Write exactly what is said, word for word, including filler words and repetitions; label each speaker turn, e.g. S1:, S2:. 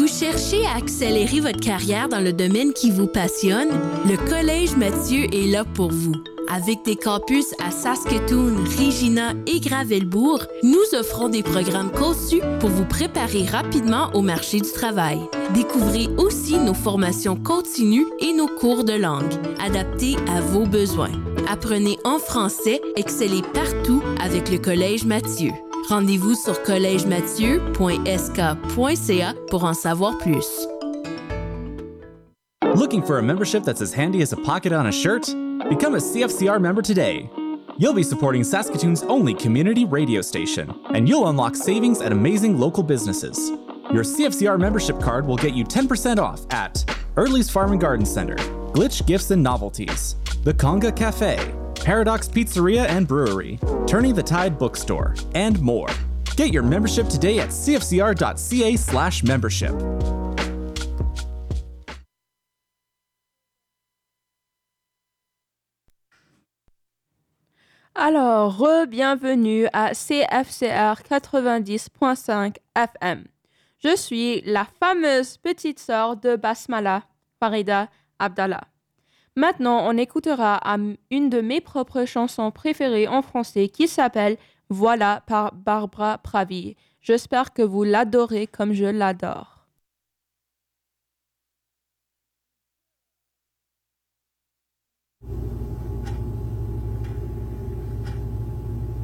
S1: Vous cherchez à accélérer votre carrière dans le domaine qui vous passionne? Le Collège Mathieu est là pour vous. Avec des campus à Saskatoon, Regina et Gravelbourg, nous offrons des programmes conçus pour vous préparer rapidement au marché du travail. Découvrez aussi nos formations continues et nos cours de langue, adaptés à vos besoins. Apprenez en français, excellez partout avec le Collège Mathieu. Rendez-vous sur collège mathieu point s k point c a pour en savoir plus.
S2: Looking for a membership that's as handy as a pocket on a shirt? Become a C F C R member today. You'll be supporting Saskatoon's only community radio station, and you'll unlock savings at amazing local businesses. Your C F C R membership card will get you ten percent off at Early's Farm and Garden Center, Glitch Gifts and Novelties, The Conga Cafe, Paradox Pizzeria and Brewery, Turning the Tide Bookstore, and more. Get your membership today at c f c r dot c a slash membership.
S3: Alors, re-bienvenue à C F C R quatre-vingt-dix point cinq F M. Je suis la fameuse petite sœur de Basmala, Farida Abdallah. Maintenant, on écoutera une de mes propres chansons préférées en français qui s'appelle « Voilà » par Barbara Pravi. J'espère que vous l'adorez comme je l'adore.